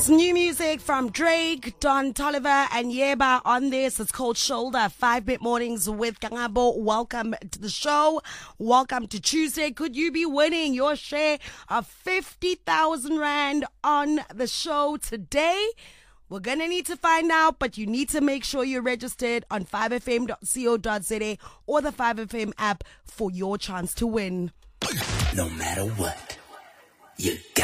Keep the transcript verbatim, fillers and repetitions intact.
It's new music from Drake, Don Toliver, and Yeba on this. It's called Shoulder. Five-Bit Mornings with Kangabo. Welcome to the show. Welcome to Tuesday. Could you be winning your share of fifty thousand Rand on the show today? We're going to need to find out, but you need to make sure you're registered on five f m dot co dot z a or the five F M app for your chance to win. No matter what, you got